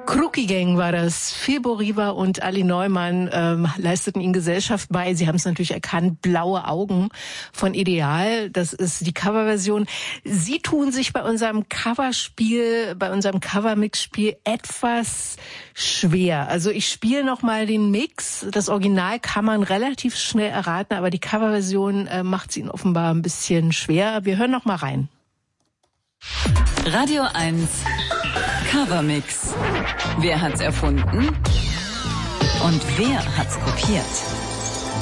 Crookie Gang war das. Filbo Riva und Ali Neumann leisteten ihnen Gesellschaft bei. Sie haben es natürlich erkannt. Blaue Augen von Ideal. Das ist die Coverversion. Sie tun sich bei unserem Coverspiel, bei unserem Covermix-Spiel etwas schwer. Also ich spiele noch mal den Mix. Das Original kann man relativ schnell erraten, aber die Coverversion macht es ihnen offenbar ein bisschen schwer. Wir hören noch mal rein. Radio 1 Covermix. Wer hat's erfunden? Und wer hat's kopiert?